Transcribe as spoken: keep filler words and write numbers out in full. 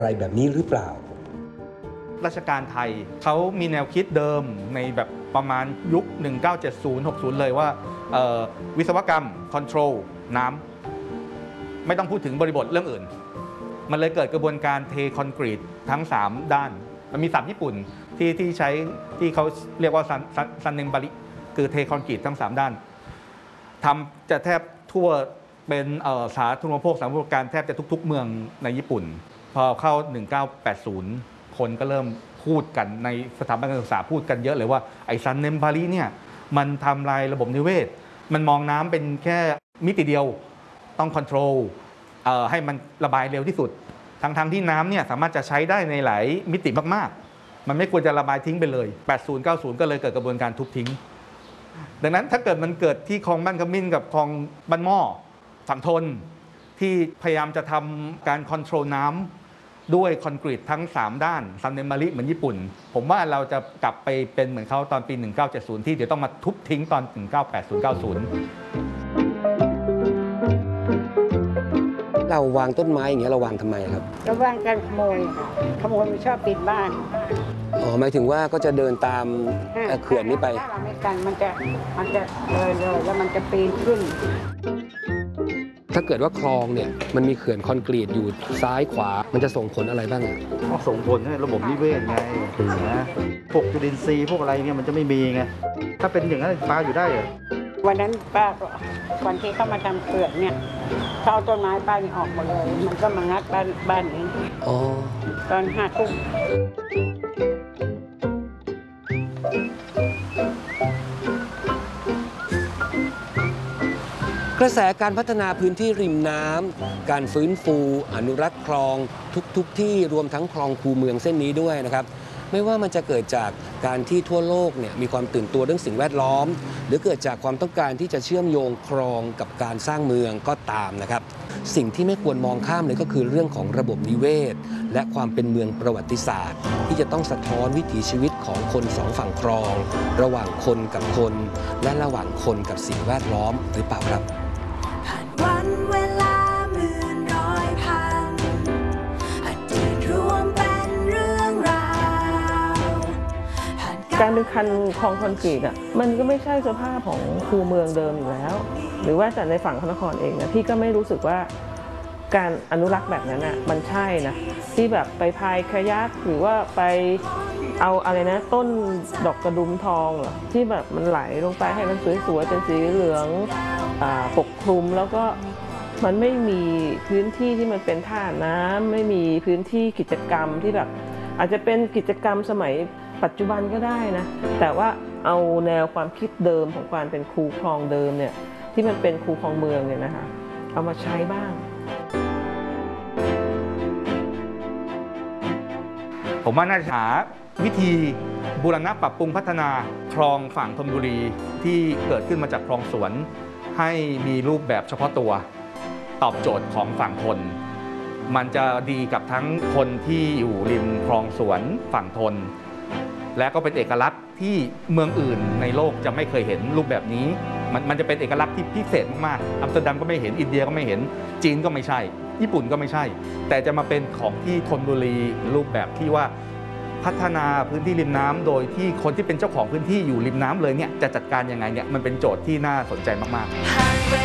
อะไรแบบนี้หรือเปล่าราชการไทยเขามีแนวคิดเดิมในแบบประมาณยุคหนึ่งเก้าเจ็ดศูนย์ หกสิบเลยว่าวิศวกรรมคอนโทรลน้ำไม่ต้องพูดถึงบริบทเรื่องอื่นมันเลยเกิดกระบวนการเทคอนกรีตทั้งสามด้านมันมีศัพท์ญี่ปุ่นที่ที่ใช้ที่เขาเรียกว่าซันเนงบาริคือเทคอนกรีตทั้งสามด้านทำจะแทบทั่วเป็นสาธารณูปโภคสาธารณูปการแทบจะทุกๆเมืองในญี่ปุ่นพอเข้าหนึ่งเก้าแปดศูนย์คนก็เริ่มพูดกันในสถาบันการศึกษาพูดกันเยอะเลยว่าไอ้ซันเนมบาริเนี่ยมันทำลายระบบนิเวศมันมองน้ำเป็นแค่มิติเดียวต้องคอนโทรลให้มันระบายเร็วที่สุดทั้งๆ ท, ที่น้ำเนี่ยสามารถจะใช้ได้ในหลายมิติมากๆมันไม่ควรจะระบายทิ้งไปเลยแปดสิบ เก้าสิบก็เลยเกิดกระบวนการทุบทิ้งดังนั้นถ้าเกิดมันเกิดที่คลองบ้านขมิ้นกับคลองบ้านหม้อฝั่งทนที่พยายามจะทำการคอนโทรลน้ำด้วยคอนกรีตทั้งสามด้านซันเนมบาริเหมือนญี่ปุ่นผมว่าเราจะกลับไปเป็นเหมือนเขาตอนปีหนึ่งเก้าเจ็ดศูนย์ที่เดี๋ยวต้องมาทุบทิ้งตอนหนึ่งเก้าแปดศูนย์ เก้าสิบเราวางต้นไม้อย่างเงี้ยเราวางทำไมครับเราวางกันขโมยค่ะขโมยมันชอบปิดบ้านอ๋อหมายถึงว่าก็จะเดินตามเขื่อนนี้ไปถ้าเราไม่กันมันจะมันจะเลยเลยแล้วมันจะปีนขึ้นถ้าเกิดว่าคลองเนี่ยมันมีเขื่อนคอนกรีตอยู่ซ้ายขวามันจะส่งผลอะไรบ้างอ่ะส่งผลให้ระบบนิเวศไงนะพวกจุลินทรีย์พวกอะไรเนี่ยมันจะไม่มีไงถ้าเป็นอย่างนั้นปลาอยู่ได้เหรอวันนั้นป้าวันที่เข้ามาทำเขื่อนเนี่ยเขาเอาต้นไม้ป้านี่ออกหมดเลยมันก็มางัดบ้านบ้านนี้อ๋อตอนห้าทุ่มกระแสการพัฒนาพื้นที่ริมน้ำการฟื้นฟูอนุรักษ์คลองทุกๆ ที่รวมทั้งคลองคูเมืองเส้นนี้ด้วยนะครับไม่ว่ามันจะเกิดจากการที่ทั่วโลกเนี่ยมีความตื่นตัวเรื่องสิ่งแวดล้อมหรือเกิดจากความต้องการที่จะเชื่อมโยงคลองกับการสร้างเมืองก็ตามนะครับสิ่งที่ไม่ควรมองข้ามเลยก็คือเรื่องของระบบนิเวศและความเป็นเมืองประวัติศาสตร์ที่จะต้องสะท้อนวิถีชีวิตของคนสองฝั่งคลองระหว่างคนกับคนและระหว่างคนกับสิ่งแวดล้อมหรือเปล่าครับวันเวลาหมื่นร้อยพันอดีตรวมเป็นเรื่องราวการเป็นคันคลองคอนกรีตอ่ะมันก็ไม่ใช่สภาพของคูเมืองเดิมอยู่แล้วหรือว่าแต่ในฝั่งพระนครเองนะพี่ก็ไม่รู้สึกว่าการอนุรักษ์แบบนั้นอ่ะมันใช่นะที่แบบไปพายคายักหรือว่าไปเอาอะไรนะต้นดอกกระดุมทองเหรอที่แบบมันไหลลงไปให้มันสวยๆเป็นสีเหลืองปกคลุมแล้วก็มันไม่มีพื้นที่ที่มันเป็นท่าน้ำไม่มีพื้นที่กิจกรรมที่แบบอาจจะเป็นกิจกรรมสมัยปัจจุบันก็ได้นะแต่ว่าเอาแนวความคิดเดิมของการเป็นคูคลองเดิมเนี่ยที่มันเป็นคูคลองเมืองเนี่ยนะคะเอามาใช้บ้างผมว่าน่าจะหาวิธีบูรณะปรับปรุงพัฒนาคลองฝั่งธนบุรีที่เกิดขึ้นมาจากคลองสวนให้มีรูปแบบเฉพาะตัวตอบโจทย์ของฝั่งทนมันจะดีกับทั้งคนที่อยู่ริมคลองสวนฝั่งทนและก็เป็นเอกลักษณ์ที่เมืองอื่นในโลกจะไม่เคยเห็นรูปแบบนี้มันมันจะเป็นเอกลักษณ์ที่พิเศษมากๆอัมสเตอร์ดัมก็ไม่เห็นอินเดียก็ไม่เห็นจีนก็ไม่ใช่ญี่ปุ่นก็ไม่ใช่แต่จะมาเป็นของที่ธนบุรีรูปแบบที่ว่าพัฒนาพื้นที่ริมน้ำโดยที่คนที่เป็นเจ้าของพื้นที่อยู่ริมน้ำเลยเนี่ยจะจัดการยังไงเนี่ยมันเป็นโจทย์ที่น่าสนใจมากๆ